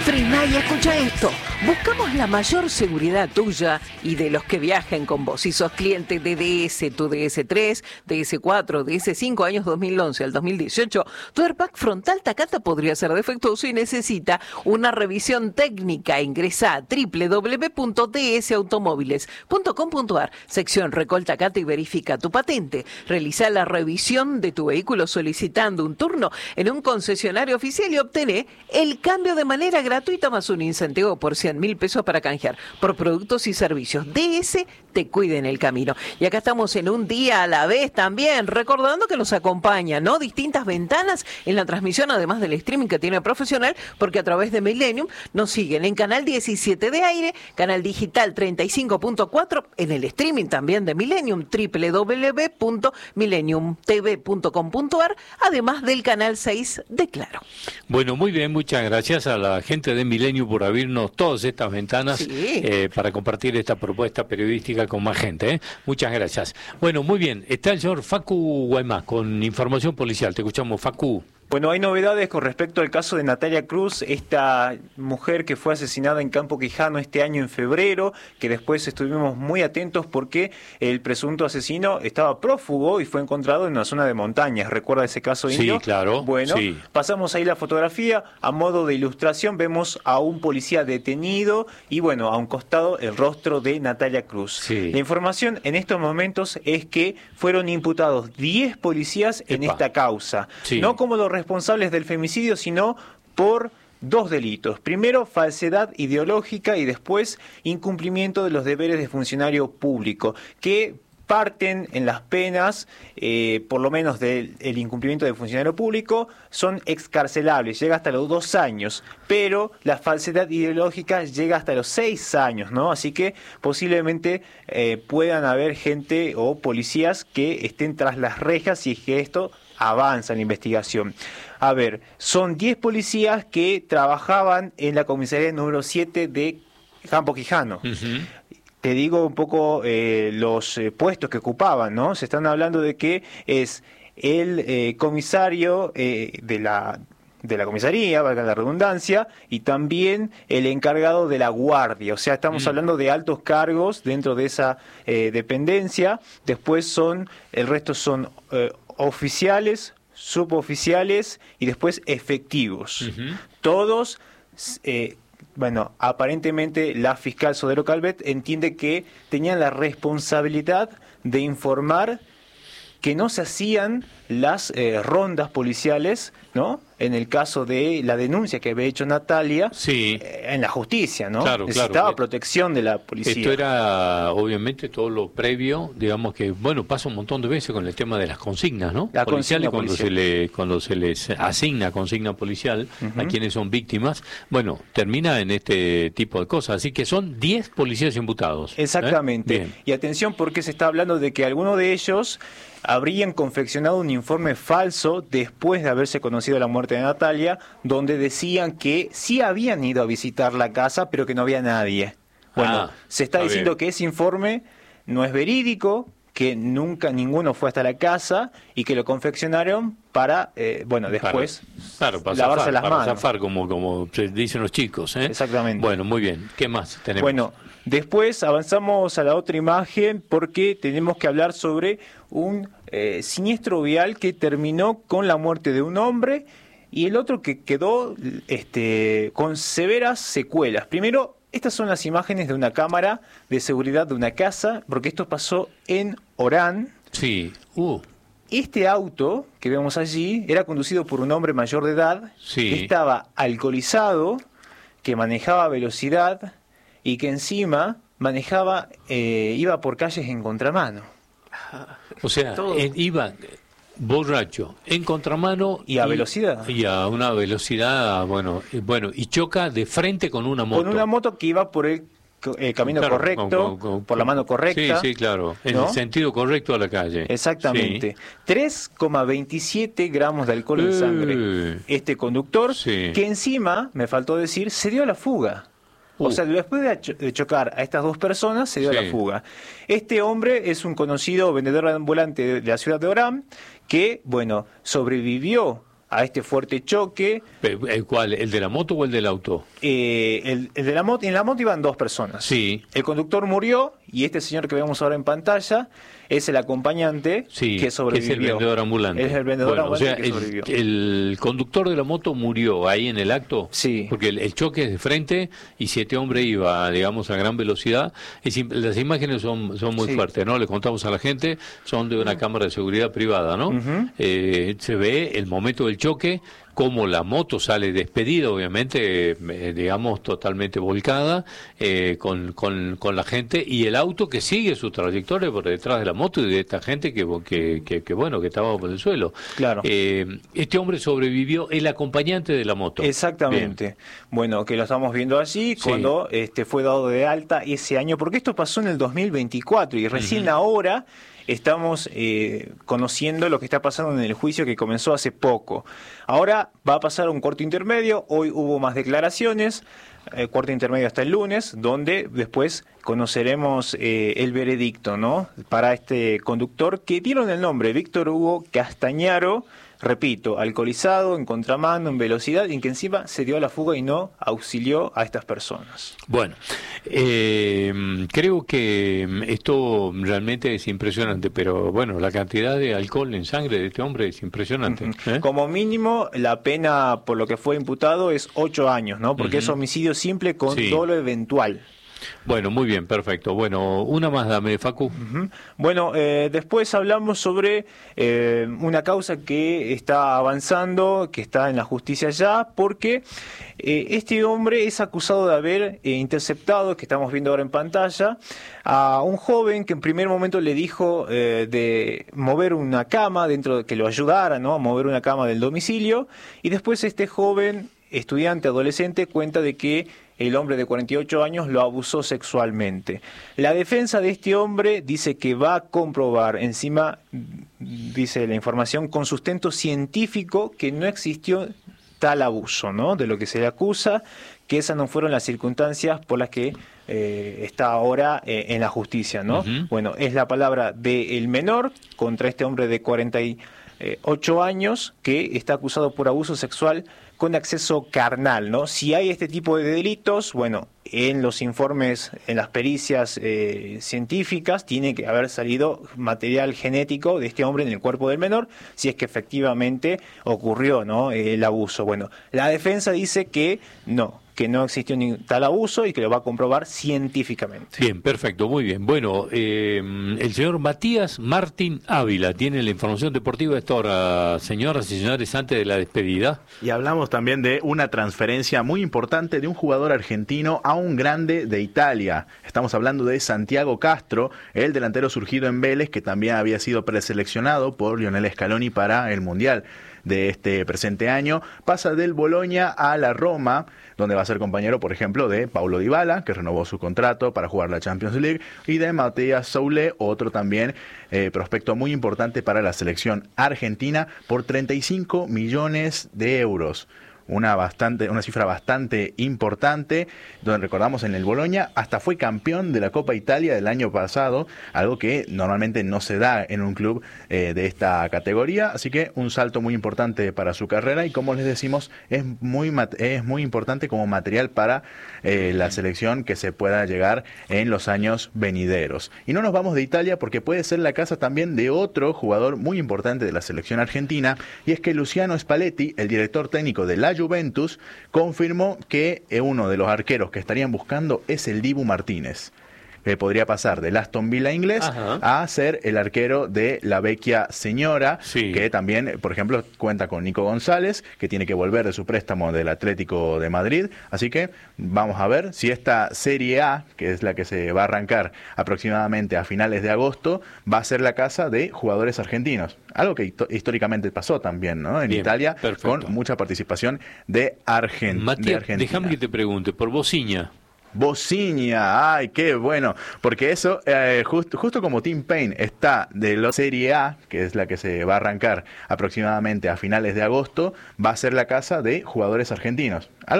Frená y escucha esto. Buscamos la mayor seguridad tuya y de los que viajen con vos. Si sos cliente de DS, tu DS3, DS4, DS5, años 2011 al 2018, tu airbag frontal Takata podría ser defectuoso y necesita una revisión técnica. Ingresa a www.dsautomóviles.com.ar, sección Recall Takata y verifica tu patente. Realiza la revisión de tu vehículo solicitando un turno en un concesionario oficial y obtené el cambio de manera gratuita más un incentivo por 100.000 pesos para canjear por productos y servicios. DS te cuida en el camino. Y acá estamos en un día a la vez también, recordando que nos acompaña, ¿no? Distintas ventanas en la transmisión, además del streaming que tiene Profesional, porque a través de Millennium nos siguen en canal 17 de aire, canal digital 35.4, en el streaming también de Millennium, www.millenniumtv.com.ar, además del canal 6 de Claro. Bueno, muy bien, muchas gracias a la gente de Millennium por abrirnos todas estas ventanas para compartir esta propuesta periodística con más gente. Muchas gracias. Bueno, muy bien, está el señor Facu Guaymás con información policial. Te escuchamos, Facu. Bueno, hay novedades con respecto al caso de Natalia Cruz, esta mujer que fue asesinada en Campo Quijano este año en febrero, que después estuvimos muy atentos porque el presunto asesino estaba prófugo y fue encontrado en una zona de montañas. ¿Recuerda ese caso indio? Sí, claro. Bueno, pasamos ahí la fotografía. A modo de ilustración vemos a un policía detenido y bueno, a un costado el rostro de Natalia Cruz. Sí. La información en estos momentos es que fueron imputados 10 policías en esta causa. Sí. No como los responsables del femicidio, sino por 2 delitos. Primero, falsedad ideológica y después incumplimiento de los deberes de funcionario público, que parten en las penas, por lo menos del incumplimiento del funcionario público, son excarcelables, llega hasta los 2 años, pero la falsedad ideológica llega hasta los 6 años, ¿no? Así que posiblemente puedan haber gente o policías que estén tras las rejas y es que esto avanza en la investigación. A ver, son 10 policías que trabajaban en la comisaría número 7 de Campo Quijano. Te digo un poco los puestos que ocupaban, ¿no? Se están hablando de que es el comisario de la comisaría, valga la redundancia, y también el encargado de la guardia. O sea, estamos hablando de altos cargos dentro de esa dependencia. Después el resto son oficiales, suboficiales y después efectivos. Todos, bueno, aparentemente la fiscal Sodero Calvet entiende que tenían la responsabilidad de informar que no se hacían las rondas policiales, ¿no? En el caso de la denuncia que había hecho Natalia en la justicia, ¿no? Necesitaba protección de la policía. Esto era, obviamente, todo lo previo, digamos que, bueno, pasa un montón de veces con el tema de las consignas, ¿no? La policiales, consigna cuando se les asigna consigna policial a quienes son víctimas, bueno, termina en este tipo de cosas. Así que son 10 policías imputados. Exactamente. Y atención, porque se está hablando de que alguno de ellos habrían confeccionado un informe falso después de haberse conocido la muerte de Natalia, donde decían que sí habían ido a visitar la casa, pero que no había nadie. Bueno, se está diciendo que ese informe no es verídico, que nunca ninguno fue hasta la casa y que lo confeccionaron para, bueno, después lavarse las manos. Para zafar, como dicen los chicos. Exactamente. Bueno, muy bien. ¿Qué más tenemos? Bueno, después avanzamos a la otra imagen porque tenemos que hablar sobre un siniestro vial que terminó con la muerte de un hombre y el otro que quedó con severas secuelas. Primero, estas son las imágenes de una cámara de seguridad de una casa, porque esto pasó en Orán. Sí. Este auto que vemos allí era conducido por un hombre mayor de edad, que estaba alcoholizado, que manejaba a velocidad y que encima iba por calles en contramano. O sea, iba borracho, en contramano y a velocidad. Y a una velocidad, bueno, y choca de frente con una moto. Con una moto que iba por el camino correcto, por la mano correcta. Sí, claro, en el sentido correcto a la calle. Exactamente. 3,27 gramos de alcohol en sangre. Este conductor, que encima, me faltó decir, se dio a la fuga. O sea, después de chocar a estas 2 personas, se dio a la fuga. Este hombre es un conocido vendedor ambulante de la ciudad de Orán, que, bueno, sobrevivió a este fuerte choque. ¿El cuál? ¿El de la moto o el del auto? El de la moto, en la moto iban 2 personas. Sí. El conductor murió y este señor que vemos ahora en pantalla es el acompañante que sobrevivió. Que es el vendedor ambulante. Es el vendedor ambulante, o sea, que sobrevivió. El conductor de la moto murió ahí en el acto. Sí. Porque el choque es de frente y si este hombre iba, digamos, a gran velocidad, las imágenes son muy fuertes, ¿no? Le contamos a la gente, son de una cámara de seguridad privada, ¿no? Se ve el momento del choque, cómo la moto sale despedida, obviamente, digamos, totalmente volcada con la gente, y el auto que sigue su trayectoria por detrás de la moto y de esta gente que estaba por el suelo. Claro. Este hombre sobrevivió, el acompañante de la moto. Exactamente. Bien. Bueno, que lo estamos viendo allí cuando fue dado de alta ese año, porque esto pasó en el 2024 y recién ahora estamos conociendo lo que está pasando en el juicio que comenzó hace poco. Ahora va a pasar un corte intermedio, hoy hubo más declaraciones, corte intermedio hasta el lunes, donde después conoceremos el veredicto, ¿no? Para este conductor que dieron el nombre, Víctor Hugo Castañaro, repito, alcoholizado, en contramano, en velocidad, y que encima se dio a la fuga y no auxilió a estas personas. Bueno, creo que esto realmente es impresionante, pero bueno, la cantidad de alcohol en sangre de este hombre es impresionante. Como mínimo, la pena por lo que fue imputado es 8 años, ¿no? Porque es homicidio simple con dolo eventual. Bueno, muy bien, perfecto. Bueno, una más dame, Facu. Bueno, después hablamos sobre una causa que está avanzando, que está en la justicia ya, porque este hombre es acusado de haber interceptado, que estamos viendo ahora en pantalla, a un joven que en primer momento le dijo de mover una cama, que lo ayudara, ¿no?, a mover una cama del domicilio, y después este joven, estudiante, adolescente, cuenta de que el hombre de 48 años lo abusó sexualmente. La defensa de este hombre dice que va a comprobar, encima dice la información, con sustento científico, que no existió tal abuso, ¿no?, de lo que se le acusa, que esas no fueron las circunstancias por las que está ahora en la justicia, ¿no? Bueno, es la palabra del menor contra este hombre de 48 años que está acusado por abuso sexual con acceso carnal, ¿no? Si hay este tipo de delitos, bueno, en los informes, en las pericias científicas, tiene que haber salido material genético de este hombre en el cuerpo del menor, si es que efectivamente ocurrió, ¿no?, el abuso. Bueno, la defensa dice que no existió ni tal abuso y que lo va a comprobar científicamente. Bien, perfecto, muy bien. Bueno, el señor Matías Martín Ávila tiene la información deportiva de esta hora, señoras y señores, antes de la despedida. Y hablamos también de una transferencia muy importante de un jugador argentino a un grande de Italia. Estamos hablando de Santiago Castro, el delantero surgido en Vélez, que también había sido preseleccionado por Lionel Scaloni para el Mundial de este presente año. Pasa del Bologna a la Roma, donde va a ser compañero, por ejemplo, de Paulo Dybala, que renovó su contrato para jugar la Champions League, y de Matías Soulé, otro también prospecto muy importante para la selección argentina, por 35 millones de euros. Una cifra bastante importante, donde recordamos en el Bologna hasta fue campeón de la Copa Italia del año pasado, algo que normalmente no se da en un club de esta categoría, así que un salto muy importante para su carrera y, como les decimos, es muy importante como material para la selección que se pueda llegar en los años venideros. Y no nos vamos de Italia porque puede ser la casa también de otro jugador muy importante de la selección argentina, y es que Luciano Spalletti, el director técnico de la Juventus, confirmó que uno de los arqueros que estarían buscando es el Dibu Martínez, que podría pasar del Aston Villa inglés a ser el arquero de la Vecchia Señora, que también, por ejemplo, cuenta con Nico González, que tiene que volver de su préstamo del Atlético de Madrid. Así que vamos a ver si esta Serie A, que es la que se va a arrancar aproximadamente a finales de agosto, va a ser la casa de jugadores argentinos. Algo que históricamente pasó también, ¿no?, en Italia, con mucha participación de Argentina. Matías, déjame que te pregunte, por Bociña. Bociña, ay, qué bueno, porque eso, justo como Tim Payne está de la Serie A, que es la que se va a arrancar aproximadamente a finales de agosto, va a ser la casa de jugadores argentinos.